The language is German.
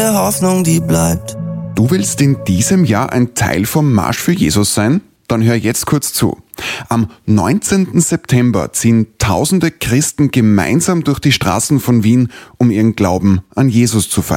Hoffnung, die bleibt. Du willst in diesem Jahr ein Teil vom Marsch für Jesus sein? Dann hör jetzt kurz zu. Am 19. September ziehen tausende Christen gemeinsam durch die Straßen von Wien, um ihren Glauben an Jesus zu feiern.